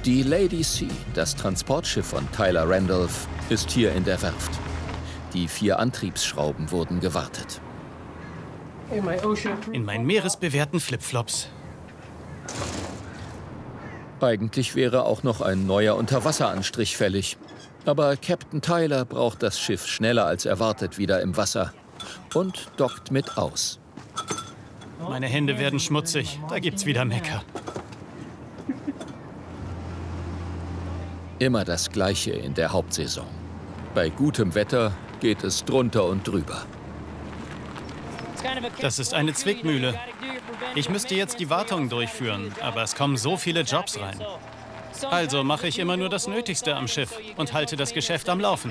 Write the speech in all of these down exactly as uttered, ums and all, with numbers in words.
Die Lady Sea, das Transportschiff von Tyler Randolph, ist hier in der Werft. Die vier Antriebsschrauben wurden gewartet. In meinen meeresbewehrten Flipflops. Eigentlich wäre auch noch ein neuer Unterwasseranstrich fällig. Aber Captain Tyler braucht das Schiff schneller als erwartet wieder im Wasser und dockt mit aus. Meine Hände werden schmutzig. Da gibt's wieder Mecker. Immer das Gleiche in der Hauptsaison. Bei gutem Wetter geht es drunter und drüber. Das ist eine Zwickmühle. Ich müsste jetzt die Wartung durchführen, aber es kommen so viele Jobs rein. Also mache ich immer nur das Nötigste am Schiff und halte das Geschäft am Laufen.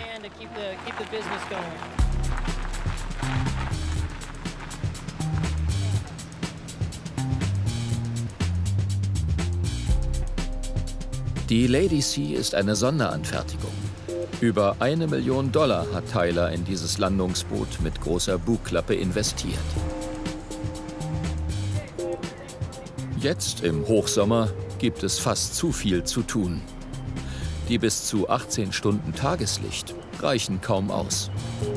Die Lady Sea ist eine Sonderanfertigung. Über eine Million Dollar hat Tyler in dieses Landungsboot mit großer Bugklappe investiert. Jetzt im Hochsommer gibt es fast zu viel zu tun. Die bis zu achtzehn Stunden Tageslicht reichen kaum aus.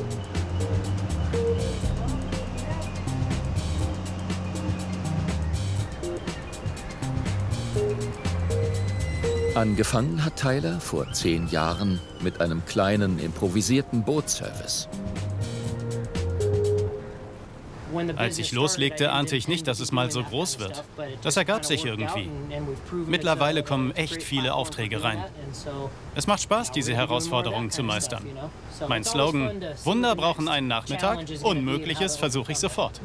Angefangen hat Tyler vor zehn Jahren mit einem kleinen improvisierten Bootservice. Als ich loslegte, ahnte ich nicht, dass es mal so groß wird. Das ergab sich irgendwie. Mittlerweile kommen echt viele Aufträge rein. Es macht Spaß, diese Herausforderungen zu meistern. Mein Slogan: Wunder brauchen einen Nachmittag, Unmögliches versuche ich sofort.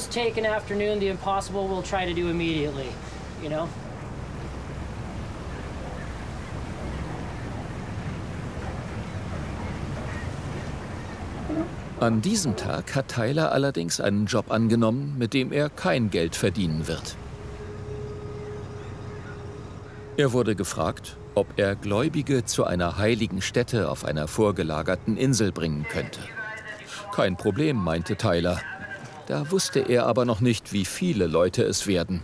An diesem Tag hat Tyler allerdings einen Job angenommen, mit dem er kein Geld verdienen wird. Er wurde gefragt, ob er Gläubige zu einer heiligen Stätte auf einer vorgelagerten Insel bringen könnte. Kein Problem, meinte Tyler. Da wusste er aber noch nicht, wie viele Leute es werden.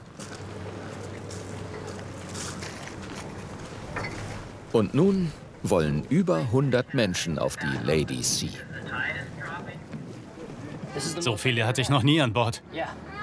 Und nun wollen über hundert Menschen auf die Lady Sea. So viele hatte ich noch nie an Bord.